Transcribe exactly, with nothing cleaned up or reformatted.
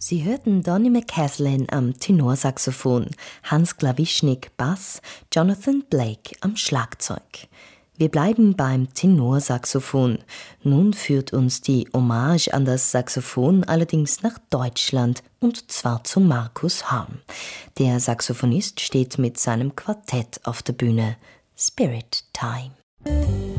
Sie hörten Donny McCaslin am Tenorsaxophon, Hans Klawischnik Bass, Jonathan Blake am Schlagzeug. Wir bleiben beim Tenorsaxophon. Nun führt uns die Hommage an das Saxophon allerdings nach Deutschland, und zwar zu Markus Harm. Der Saxophonist steht mit seinem Quartett auf der Bühne. Spirit Time.